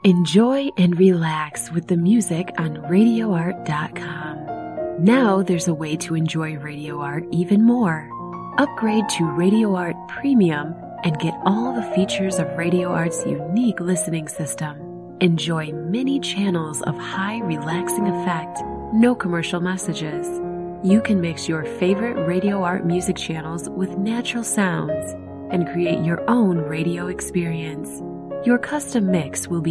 Enjoy and relax with the music on RadioArt.com. Now there's a way to enjoy Radio Art even more. Upgrade to Radio Art Premium and get all the features of Radio Art's unique listening system. Enjoy many channels of high relaxing effect, no commercial messages. You can mix your favorite Radio Art music channels with natural sounds and create your own radio experience. Your custom mix will be